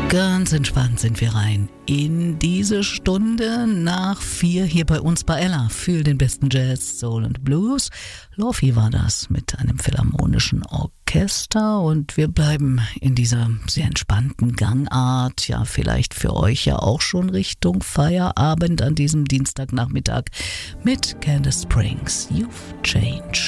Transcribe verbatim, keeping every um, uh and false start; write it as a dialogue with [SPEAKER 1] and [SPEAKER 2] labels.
[SPEAKER 1] Ganz entspannt sind wir rein in diese Stunde nach vier hier bei uns bei Ella für den besten Jazz, Soul und Blues. Lofi war das mit einem philharmonischen Orchester und wir bleiben in dieser sehr entspannten Gangart, ja vielleicht für euch ja auch schon Richtung Feierabend an diesem Dienstagnachmittag mit Candace Springs. You've changed.